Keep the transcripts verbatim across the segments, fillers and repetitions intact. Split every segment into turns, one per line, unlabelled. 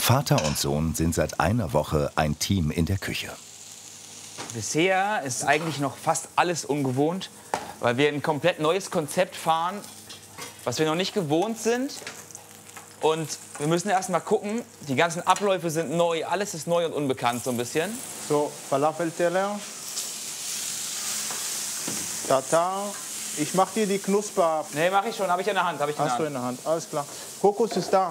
Vater und Sohn sind seit einer Woche ein Team in der Küche.
Bisher ist eigentlich noch fast alles ungewohnt, weil wir ein komplett neues Konzept fahren, was wir noch nicht gewohnt sind. Und wir müssen erst mal gucken, die ganzen Abläufe sind neu, alles ist neu und unbekannt so ein bisschen.
So, Falafelteller. Tata. Ich mach dir die Knusper.
Nee, mach ich schon, habe ich in der Hand. Hab ich in der
Hast
Hand.
du in der Hand, alles klar. Kokos ist da.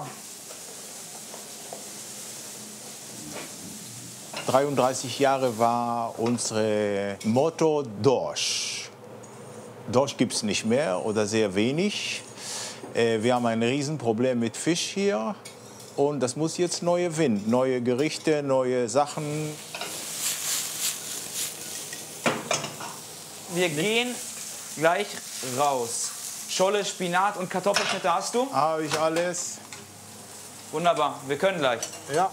dreiunddreißig Jahre war unser Motto Dorsch. Dorsch gibt es nicht mehr oder sehr wenig. Äh, wir haben ein Riesenproblem mit Fisch hier. Und das muss jetzt neue Wind, neue Gerichte, neue Sachen.
Wir gehen gleich raus. Scholle, Spinat und Kartoffelschnitte hast du?
Habe ich alles.
Wunderbar, wir können gleich.
Ja.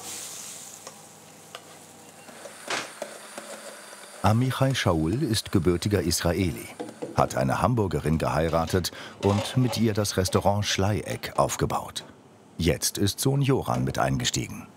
Amichai Shaul ist gebürtiger Israeli, hat eine Hamburgerin geheiratet und mit ihr das Restaurant Schleieck aufgebaut. Jetzt ist Sohn Joran mit eingestiegen.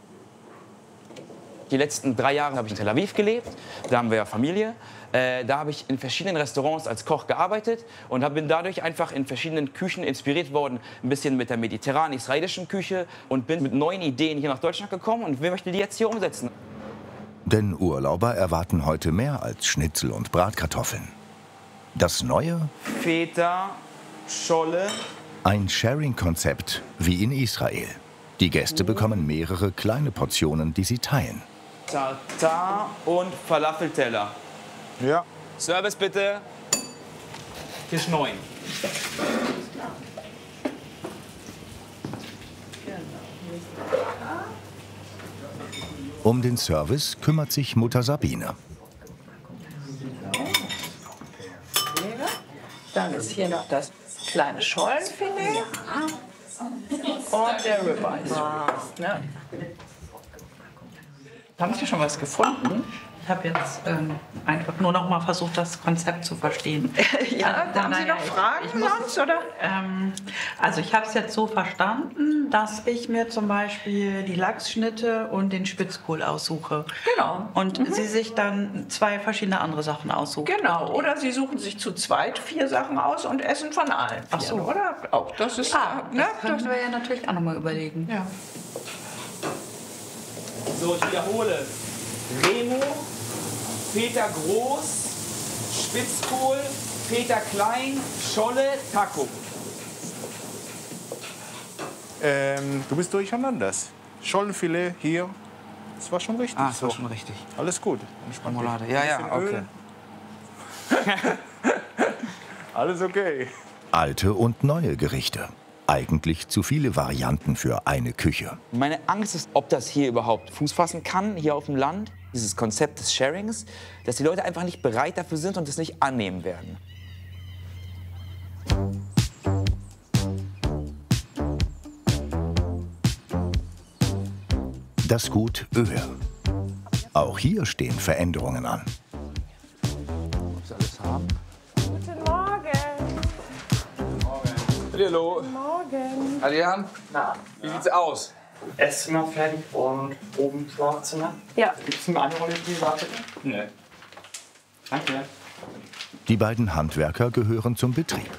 Die letzten drei Jahre habe ich in Tel Aviv gelebt, da haben wir ja Familie. Äh, da habe ich in verschiedenen Restaurants als Koch gearbeitet und bin dadurch einfach in verschiedenen Küchen inspiriert worden. Ein bisschen mit der mediterran-israelischen Küche und bin mit neuen Ideen hier nach Deutschland gekommen und wir möchten die jetzt hier umsetzen.
Denn Urlauber erwarten heute mehr als Schnitzel und Bratkartoffeln. Das Neue?
Feta, Scholle.
Ein Sharing-Konzept wie in Israel. Die Gäste bekommen mehrere kleine Portionen, die sie teilen.
Tartar und Falafelteller.
Ja.
Service bitte. Tisch neun.
Um den Service kümmert sich Mutter Sabine.
Dann ist hier noch das kleine Schollenfilet und der Ribeye. Ne?
Haben Sie schon was gefunden? Ich habe jetzt ähm, einfach nur noch mal versucht, das Konzept zu verstehen.
Ja,
äh,
haben Sie noch Fragen
ich, ich muss,
sonst, oder?
Ähm, also ich habe es jetzt so verstanden, dass ich mir zum Beispiel die Lachsschnitte und den Spitzkohl aussuche.
Genau.
Und
Mhm.
Sie sich dann zwei verschiedene andere Sachen aussuchen.
Genau, oder Sie suchen sich zu zweit vier Sachen aus und essen von allen.
Ach so.
Vieren, oder? Auch das ist...
Ah,
ne?
das können wir ja natürlich auch noch mal überlegen.
Ja.
So, ich wiederhole. Remo, Feta groß, Spitzkohl, Feta klein, Scholle, Taco.
Ähm, du bist durcheinander. Schollenfilet hier. Das war schon richtig.
Ah, das war
so.
schon richtig.
Alles gut. Entspannt dich.
Marmelade. Ja, ja,
Ein bisschen
okay.
Öl. Alles okay.
Alte und neue Gerichte. Eigentlich zu viele Varianten für eine Küche.
Meine Angst ist, ob das hier überhaupt Fuß fassen kann, hier auf dem Land. Dieses Konzept des Sharings, dass die Leute einfach nicht bereit dafür sind und es nicht annehmen werden.
Das Gut Öhe. Auch hier stehen Veränderungen an.
Ob sie alles haben?
Guten Morgen.
Hallo.
Guten Morgen.
Adrian, wie sieht's aus?
Esszimmer fertig und oben Schlafzimmer.
Ja.
Gibt es eine Rolle, die wartet? Nee. Danke.
Die beiden Handwerker gehören zum Betrieb.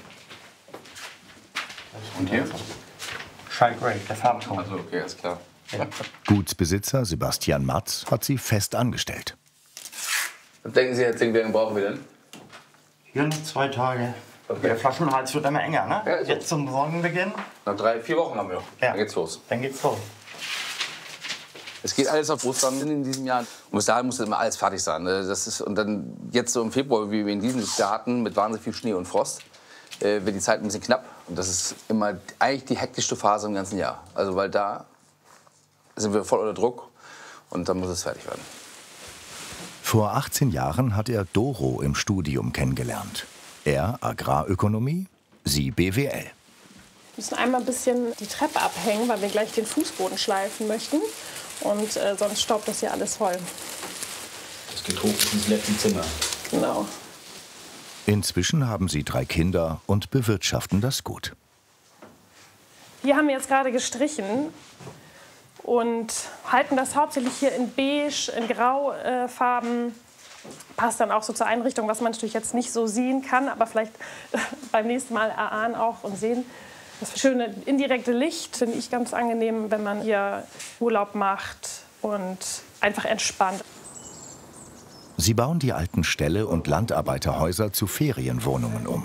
Und hier? Shine Grey, der Farbton.
Also okay, ist klar.
Ja.
Gutsbesitzer Sebastian Matz hat sie fest angestellt.
Was denken Sie, Herr Zink, wie lange brauchen wir denn?
Hier noch zwei Tage.
Okay.
Der Flaschenhals wird immer enger, ne?
Ja, ist so.
Jetzt zum Sonnenbeginn.
Nach drei, vier Wochen haben wir noch.
Ja.
Dann geht's los.
Dann geht's los.
Es geht alles auf Ostern in diesem Jahr. Und bis dahin muss immer alles fertig sein. Das ist, und dann jetzt so im Februar, wie wir in diesem Jahr hatten, mit wahnsinnig viel Schnee und Frost, äh, wird die Zeit ein bisschen knapp. Und das ist immer eigentlich die hektischste Phase im ganzen Jahr. Also weil da sind wir voll unter Druck und dann muss es fertig werden.
Vor achtzehn Jahren hat er Doro im Studium kennengelernt. Er Agrarökonomie, sie B W L.
Wir müssen einmal ein bisschen die Treppe abhängen, weil wir gleich den Fußboden schleifen möchten. Und äh, sonst staubt das hier alles voll.
Das geht hoch bis ins letzte Zimmer.
Genau.
Inzwischen haben sie drei Kinder und bewirtschaften das Gut.
Hier haben wir jetzt gerade gestrichen. und halten das hauptsächlich hier in beige, in Graufarben. Äh, Passt dann auch so zur Einrichtung, was man natürlich jetzt nicht so sehen kann, aber vielleicht beim nächsten Mal erahnen auch und sehen. Das schöne indirekte Licht finde ich ganz angenehm, wenn man hier Urlaub macht und einfach entspannt.
Sie bauen die alten Ställe und Landarbeiterhäuser zu Ferienwohnungen um.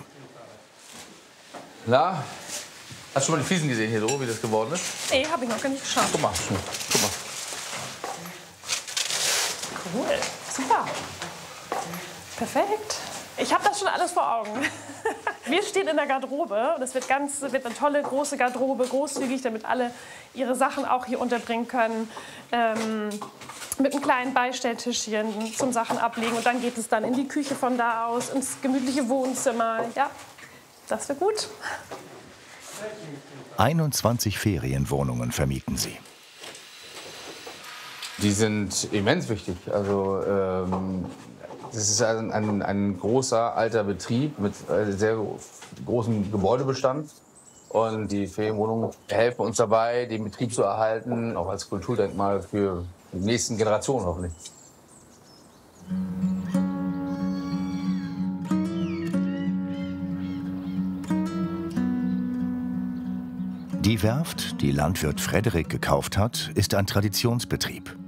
Na, hast du schon mal die Fliesen gesehen hier so, wie das geworden ist?
Nee, habe ich noch gar nicht geschaut.
Guck mal, guck mal.
Cool, super. Perfekt. Ich habe das schon alles vor Augen. Wir stehen in der Garderobe und es wird, ganz, wird eine tolle, große Garderobe, großzügig, damit alle ihre Sachen auch hier unterbringen können. Ähm, mit einem kleinen Beistelltischchen zum Sachen ablegen. Und dann geht es dann in die Küche von da aus, ins gemütliche Wohnzimmer. Ja, das wird gut.
einundzwanzig Ferienwohnungen vermieten sie.
Die sind immens wichtig. Also, ähm, das ist ein, ein, ein großer alter Betrieb mit äh, sehr großem Gebäudebestand. Und die Ferienwohnungen helfen uns dabei, den Betrieb zu erhalten, auch als Kulturdenkmal für die nächsten Generationen hoffentlich.
Die Werft, die Landwirt Frederik gekauft hat, ist ein Traditionsbetrieb.